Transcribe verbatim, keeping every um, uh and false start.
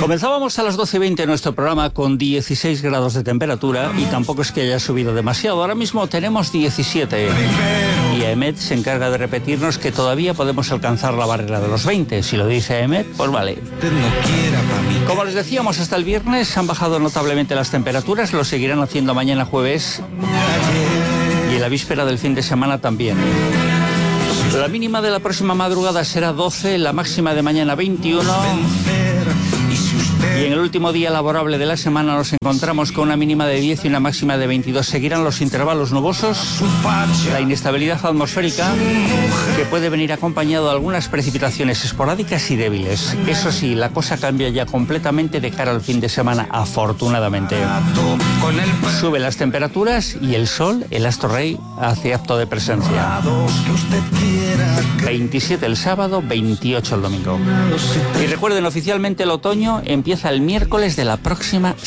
Comenzábamos a las doce y veinte nuestro programa con dieciséis grados de temperatura y tampoco es que haya subido demasiado. Ahora mismo tenemos diecisiete y Aemet se encarga de repetirnos que todavía podemos alcanzar la barrera de los veinte. Si lo dice Aemet, pues vale. Como les decíamos, hasta el viernes han bajado notablemente las temperaturas, lo seguirán haciendo mañana jueves y en la víspera del fin de semana también. La mínima de la próxima madrugada será doce, la máxima de mañana veintiuno. Y en el último día laborable de la semana nos encontramos con una mínima de diez y una máxima de veintidós. Seguirán los intervalos nubosos, la inestabilidad atmosférica, que puede venir acompañado de algunas precipitaciones esporádicas y débiles. Eso sí, la cosa cambia ya completamente de cara al fin de semana, afortunadamente. Suben las temperaturas y el sol, el astro rey, hace acto de presencia. veintisiete el sábado, veintiocho el domingo. Y recuerden, oficialmente el otoño empieza el miércoles de la próxima